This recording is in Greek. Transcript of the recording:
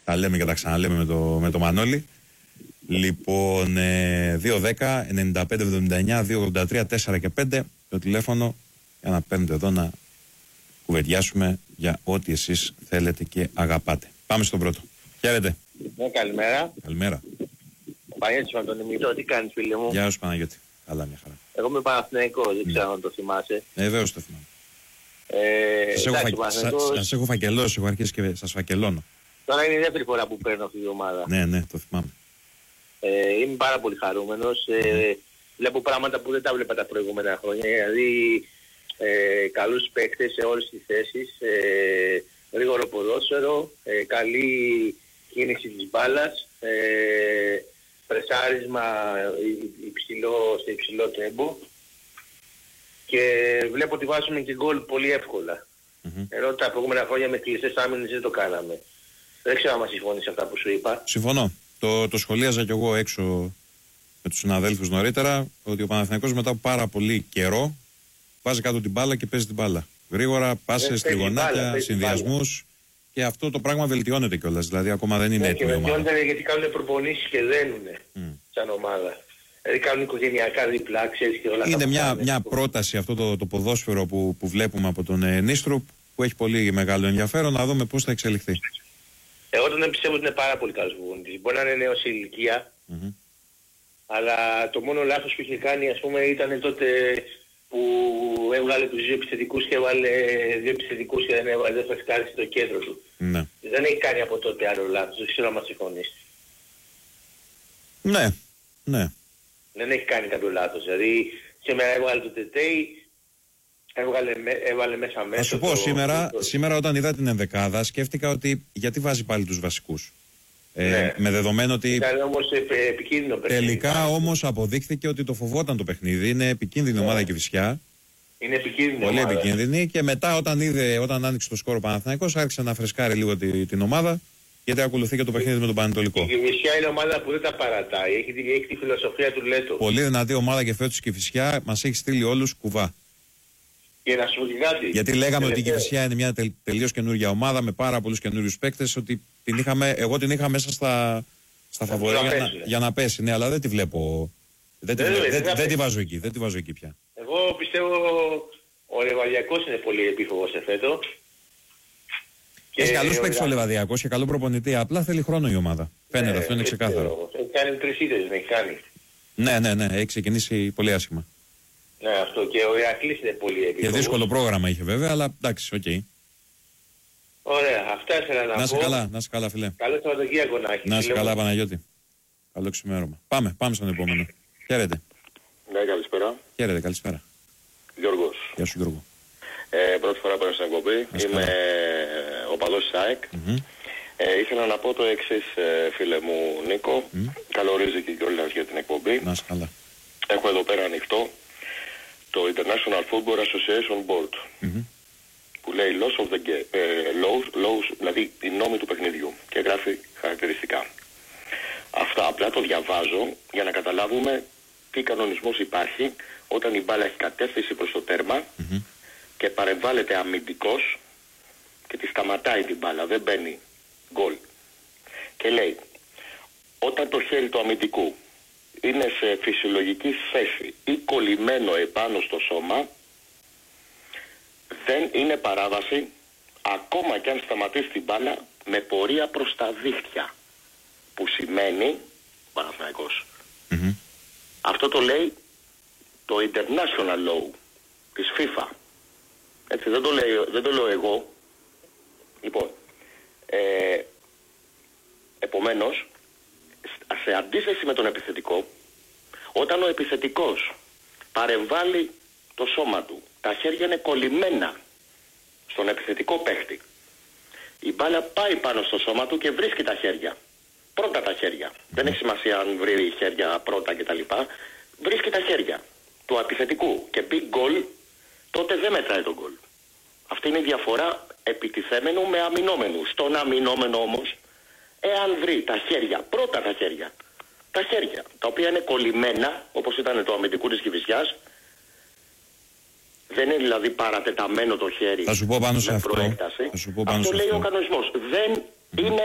Τα λέμε και τα ξαναλέμε με το Μανώλη. Λοιπόν, 2-10-95-79-283-4 και 5 το τηλέφωνο για να παίρνετε εδώ να κουβεντιάσουμε για ό,τι εσείς θέλετε και αγαπάτε. Πάμε στον πρώτο. Χαίρετε. Ναι, καλημέρα. Καλημέρα. Ο Παναγιώτης με τον ημιτό, τι κάνεις φίλε μου? Γεια σου Παναγιώτη. Καλά, μια χαρά. Εγώ είμαι Παναθηναϊκός, δεν ξέρω αν το θυμάσαι. Βέβαιως το θυμάμαι. Σας έχω φακελώσει, έχω αρχίσει και σας φακελώνω. Τώρα είναι η δεύτερη φορά που παίρνω αυτή την ομάδα. Ναι, το θυμάμαι. Είμαι πάρα πολύ χαρούμενος. Βλέπω πράγματα που δεν τα βλέπα τα προηγούμενα χρόνια. Δηλαδή καλούς παίκτες σε όλες τις θέσεις. Γρήγορο ποδόσφαιρο, καλή κίνηση της μπάλας, πρεσάρισμα σε υψηλό τέμπο και βλέπω ότι βάζουμε και γκολ πολύ εύκολα. Ενώ τα προηγούμενα χρόνια με κλειστές άμυνες δεν το κάναμε. Δεν ξέρω αν συμφωνείς αυτά που σου είπα. Συμφωνώ. Το σχολίαζα κι εγώ έξω με τους συναδέλφους νωρίτερα, ότι ο Παναθηναϊκός μετά από πάρα πολύ καιρό βάζει κάτω την μπάλα και παίζει την μπάλα. Γρήγορα, πάσες, τριγωνάκια, συνδυασμούς. Και αυτό το πράγμα βελτιώνεται κιόλας. Δηλαδή ακόμα δεν είναι έτοιμη η ομάδα. Βελτιώνεται γιατί κάνουν προπονήσεις και δένουνε σαν ομάδα. Δηλαδή κάνουν οικογενειακά διπλά, ξέρεις και όλα αυτά. Είναι μια πρόταση αυτό το ποδόσφαιρο που βλέπουμε από τον Νίστρου, που έχει πολύ μεγάλο ενδιαφέρον, να δούμε πώς θα εξελιχθεί. Εγώ τον πιστεύω ότι είναι πάρα πολύ καλός προπονητής. Μπορεί να είναι νέος σε ηλικία, αλλά το μόνο λάθος που είχε κάνει, ας πούμε, ήταν τότε που έβγαλε τους δύο επιθετικούς και έβαλε δύο επιθετικούς και δεν φρεσκάρισε το κέντρο του. Ναι. Δεν έχει κάνει από τότε άλλο λάθος, δεν ξέρω αν μας συμφωνείς. Ναι. Δεν έχει κάνει κάποιο λάθος. Δηλαδή σήμερα έβγαλε το Τετέι, έβαλε μέσα. Θα σου πω, σήμερα όταν είδα την ενδεκάδα σκέφτηκα ότι γιατί βάζει πάλι τους βασικούς. Με δεδομένο ότι ήταν όμως επικίνδυνο παιχνίδι. Τελικά όμως αποδείχθηκε ότι το φοβόταν το παιχνίδι. Είναι επικίνδυνη ομάδα Κηφισιά. Είναι επικίνδυνη. Πολύ επικίνδυνη. Και μετά όταν άνοιξε το σκόρο ο Παναθηναϊκός άρχισε να φρεσκάρει λίγο την ομάδα, γιατί ακολουθεί και το παιχνίδι με τον Πανετολικό. Η Κηφισιά είναι ομάδα που δεν τα παρατάει. Έχει τη φιλοσοφία του Λέτο. Πολύ δυνατή ομάδα και φέτος η Κηφισιά μας έχει στείλει όλους κουβά. Και να σου πω κάτι. Γιατί λέγαμε ότι η Κηφισιά είναι μια τελείως καινούργια ομάδα με πάρα πολλούς καινούριους παίκτες, ότι εγώ την είχα μέσα στα φαβορί για να πέσει. Ναι, αλλά δεν τη βλέπω. Δεν τη βάζω εκεί. Δεν τη βάζω εκεί πια. Εγώ πιστεύω ο Λεβαδιακός είναι πολύ επίφοβος σε φέτο. Έχει καλούς παίκτες ο Λεβαδιακός και καλό προπονητή. Απλά θέλει χρόνο η ομάδα. Φαίνεται, αυτό είναι ξεκάθαρο. Έχει κάνει 3 ήττες, δεν έχει κάνει. Ναι, έχει ξεκινήσει πολύ άσχημα. Ναι, αυτό και ο Ηρακλής είναι πολύ επίφοβος. Και δύσκολο πρόγραμμα είχε βέβαια, αλλά εντάξει, οκ. Ωραία, αυτά ήθελα να πω. Να είσαι καλά, φίλε. Καλό Σαββατοκύριακο να έχεις. Να είσαι καλά, Παναγιώτη. Καλό ξημέρωμα. Πάμε στον επόμενο. Χαίρετε. Ναι, καλησπέρα. Χαίρετε, καλησπέρα. Γιώργος. Γεια σου, Γιώργο. Πρώτη φορά παίρνω στην εκπομπή. Είμαι οπαδός της ΑΕΚ. Ήθελα να πω το εξής, φίλε μου Νίκο. Καλωρίζει και κιόλας για την εκπομπή. Να είσαι καλά. Έχω εδώ πέρα ανοιχτό το International Football Association Board. Που λέει laws, δηλαδή οι νόμοι του παιχνιδιού, και γράφει χαρακτηριστικά. Αυτά απλά το διαβάζω για να καταλάβουμε τι κανονισμός υπάρχει όταν η μπάλα έχει κατεύθυνση προς το τέρμα και παρεμβάλλεται αμυντικός και τη σταματάει την μπάλα, δεν μπαίνει γκολ. Και λέει, όταν το χέρι του αμυντικού είναι σε φυσιολογική θέση ή κολλημένο επάνω στο σώμα, δεν είναι παράβαση ακόμα και αν σταματήσει την μπάλα με πορεία προς τα δίχτυα, που σημαίνει Παναθηναϊκός. Αυτό το λέει το International Law της FIFA. Έτσι, δεν το λέω εγώ. Λοιπόν, επομένως, σε αντίθεση με τον επιθετικό, όταν ο επιθετικός παρεμβάλλει το σώμα του, τα χέρια είναι κολλημένα στον επιθετικό παίχτη, η μπάλα πάει πάνω στο σώμα του και βρίσκει τα χέρια. Πρώτα τα χέρια. Δεν έχει σημασία αν βρει χέρια πρώτα κτλ. Βρίσκει τα χέρια του επιθετικού και μπει γκολ, τότε δεν μετράει το γκολ. Αυτή είναι η διαφορά επιτιθέμενου με αμυνόμενου. Στον αμυνόμενο όμως, εάν βρει τα χέρια, πρώτα τα χέρια, τα οποία είναι κολλημένα, όπως ήταν το αμυντικού της Κηφισιάς, δεν είναι δηλαδή παρατεταμένο το χέρι. Θα σου πω πάνω σε αυτό. Αυτό λέει ο κανονισμός. Δεν είναι